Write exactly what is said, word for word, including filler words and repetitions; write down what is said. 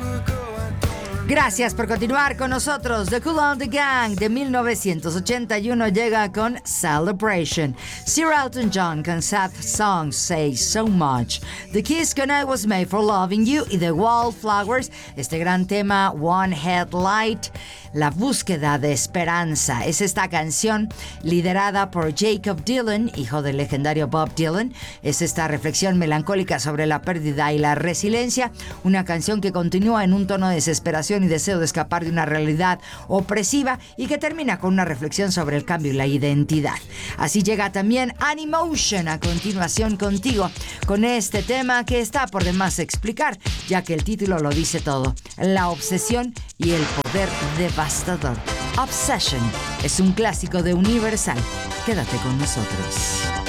Gracias por continuar con nosotros. The Kool and the Gang de mil novecientos ochenta y uno llega con Celebration. Sir Elton John con Sad Songs Say So Much. The Kiss con I Was Made for Loving You y The Wallflowers, este gran tema One Headlight, la búsqueda de esperanza. Es esta canción liderada por Jacob Dylan, hijo del legendario Bob Dylan. Es esta reflexión melancólica sobre la pérdida y la resiliencia. Una canción que continúa en un tono de desesperación y deseo de escapar de una realidad opresiva y que termina con una reflexión sobre el cambio y la identidad. Así llega también Animotion a continuación contigo con este tema que está por demás explicar, ya que el título lo dice todo: la obsesión y el poder devastador. Obsession es un clásico de Universal. Quédate con nosotros.